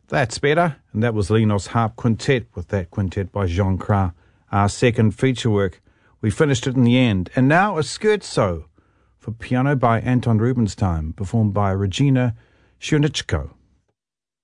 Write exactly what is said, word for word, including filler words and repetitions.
That's better. And that was Linos Harp Quintet with that quintet by Jean Cras, our second feature work. We finished it in the end. And now a scherzo for piano by Anton Rubinstein, performed by Regina Sionitschko.